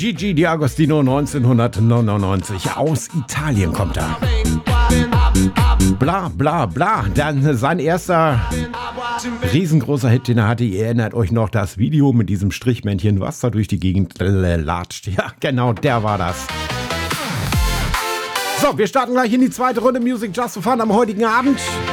Gigi D'Agostino 1999. Aus Italien kommt er. Bla bla bla. Dann sein erster riesengroßer Hit, den er hatte. Ihr erinnert euch noch das Video mit diesem Strichmännchen, was da durch die Gegend latscht. Ja, genau, der war das. So, wir starten gleich in die zweite Runde Music Just for Fun am heutigen Abend.